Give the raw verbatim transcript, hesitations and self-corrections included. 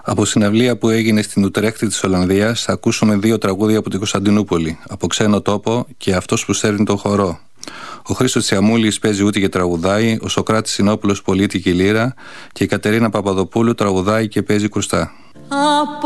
Από συναυλία που έγινε στην Ουτρέχτη της Ολλανδίας θα ακούσουμε δύο τραγούδια από την Κωνσταντινούπολη, από ξένο τόπο και αυτός που σέρνει τον χορό. Ο Χρήστος Τσιαμούλης παίζει ούτη και τραγουδάει, ο Σωκράτης Συνόπουλος πολίτικη λύρα και η Κατερίνα Παπαδοπούλου τραγουδάει και παίζει κρουστά.